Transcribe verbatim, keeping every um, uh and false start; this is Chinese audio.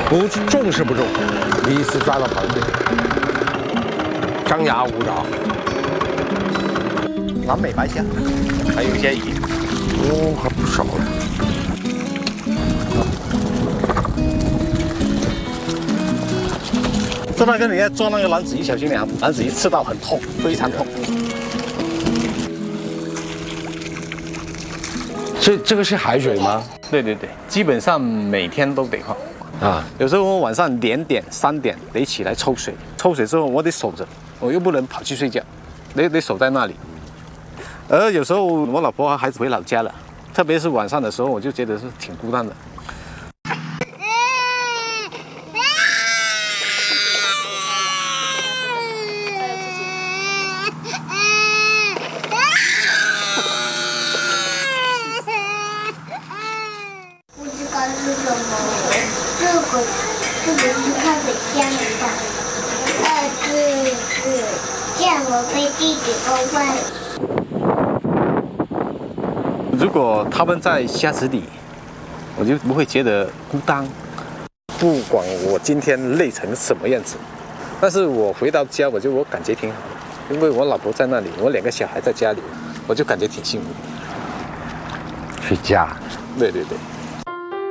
不重是不重，第一次抓到螃蟹，张牙舞爪。 蓝美白虾，还有一些鱼， 哦，还不少了。 这那个你要抓那个蓝子鱼，小心点，蓝子鱼刺到很痛，非常痛。 这这个是海水吗？ 对对对，基本上每天都得换。 啊， 有时候我晚上两点、三点得起来抽水，抽水之后我得守着，我又不能跑去睡觉，得得守在那里。而有时候我老婆和孩子回老家了，特别是晚上的时候，我就觉得是挺孤单的。 不知道是什么，这个这个是开水箱的，呃，是是见我被弟弟勾坏。 如果他们在虾池里，我就不会觉得孤单。不管我今天累成什么样子，但是我回到家，我就我感觉挺好的，因为我老婆在那里，我两个小孩在家里，我就感觉挺幸福。 是家。 对对对。